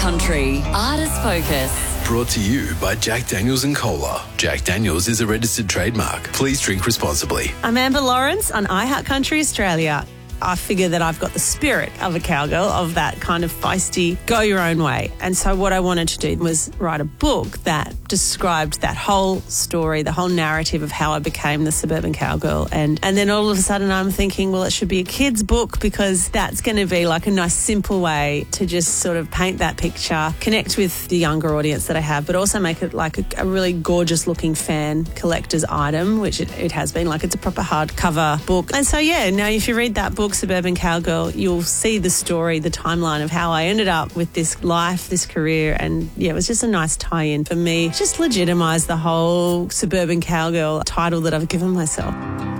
Country Artist Focus. Brought to you by Jack Daniels and Cola. Jack Daniels is a registered trademark. Please drink responsibly. I'm Amber Lawrence on iHeart Country Australia. I figure that I've got the spirit of a cowgirl, of that kind of feisty, go your own way. And so what I wanted to do was write a book that described that whole story, the whole narrative of how I became the suburban cowgirl. And then all of a sudden I'm thinking, well, it should be a kid's book because that's going to be like a nice, simple way to just sort of paint that picture, connect with the younger audience that I have, but also make it like a really gorgeous looking fan collector's item, which it has been. Like it's a proper hardcover book. And so, yeah, now if you read that book, Suburban Cowgirl, you'll see the story, the timeline of how I ended up with this life, this career, and yeah, it was just a nice tie-in for me. Just legitimise the whole Suburban Cowgirl title that I've given myself.